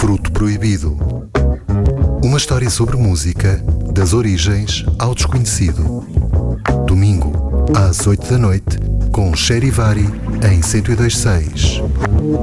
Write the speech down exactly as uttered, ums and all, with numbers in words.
Fruto Proibido. Uma história sobre música, das origens ao desconhecido. Domingo, às oito da noite, com Cherivari, em cento e dois ponto seis.